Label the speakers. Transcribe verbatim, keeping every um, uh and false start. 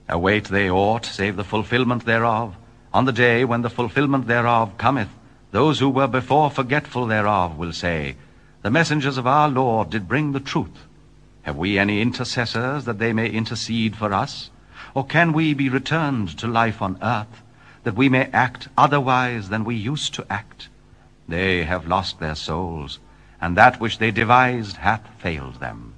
Speaker 1: Await they aught save the fulfillment thereof? On the day when the fulfillment thereof cometh, those who were before forgetful thereof will say, The messengers of our Lord did bring the truth. Have we any intercessors that they may intercede for us? Or can we be returned to life on earth, that we may act otherwise than we used to act? They have lost their souls, and that which they devised hath failed them.